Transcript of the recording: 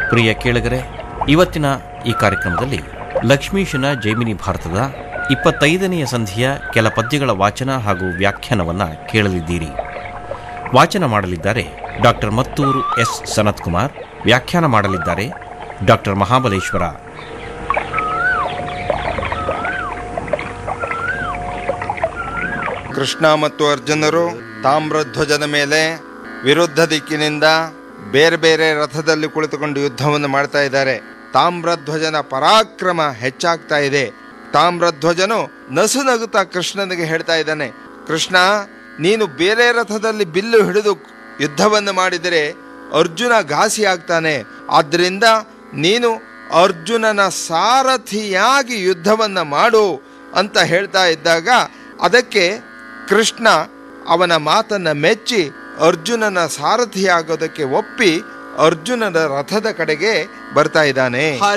ಪ್ರಿಯ ಕೇಳುಗರೆ, ಇವತ್ತಿನ ಈ ಕಾರ್ಯಕ್ರಮದಲ್ಲಿ ಲಕ್ಷ್ಮೀಶನ ಜೈಮಿನಿ ಭಾರತದ 25ನೆಯ ಸಂಧಿಯ ಕೆಲ ಪದ್ಯಗಳ ವಾಚನ ಹಾಗೂ ವ್ಯಾಖ್ಯಾನವನ್ನು ಕೇಳಲಿದ್ದೀರಿ. ವಾಚನ ಮಾಡಲಿದ್ದಾರೆ ಡಾಕ್ಟರ್ ಮತ್ತೂರು ಎಸ್ ಸನತ್ಕುಮಾರ್. ವ್ಯಾಖ್ಯಾನ ಮಾಡಲಿದ್ದಾರೆ ಡಾಕ್ಟರ್ ಮಹಾಬಲೇಶ್ವರ. ಕೃಷ್ಣ ಮತ್ತು ಅರ್ಜುನರು ತಾಮ್ರಧ್ವಜದ ಮೇಲೆ ವಿರುದ್ಧ ದಿಕ್ಕಿನಿಂದ ಬೇರೆ ಬೇರೆ ರಥದಲ್ಲಿ ಕುಳಿತುಕೊಂಡು ಯುದ್ಧವನ್ನು ಮಾಡ್ತಾ ಇದ್ದಾರೆ. ತಾಮ್ರಧ್ವಜನ ಪರಾಕ್ರಮ ಹೆಚ್ಚಾಗ್ತಾ ಇದೆ. ತಾಮ್ರಧ್ವಜನು ನಸುನಗುತ್ತಾ ಕೃಷ್ಣನಿಗೆ ಹೇಳ್ತಾ ಇದ್ದಾನೆ, ಕೃಷ್ಣ, ನೀನು ಬೇರೆ ರಥದಲ್ಲಿ ಬಿಲ್ಲು ಹಿಡಿದು ಯುದ್ಧವನ್ನು ಮಾಡಿದರೆ ಅರ್ಜುನ ಘಾಸಿ ಆಗ್ತಾನೆ. ಆದ್ದರಿಂದ ನೀನು ಅರ್ಜುನನ ಸಾರಥಿಯಾಗಿ ಯುದ್ಧವನ್ನು ಮಾಡು ಅಂತ ಹೇಳ್ತಾ ಇದ್ದಾಗ ಅದಕ್ಕೆ ಕೃಷ್ಣ ಅವನ ಮಾತನ್ನು ಮೆಚ್ಚಿ ಅರ್ಜುನನ ಸಾರಥಿಯಾಗೋದಕ್ಕೆ ಒಪ್ಪಿ ಅರ್ಜುನನ ರಥದ ಕಡೆಗೆ ಬರ್ತಾ ಇದ್ದಾನೆ.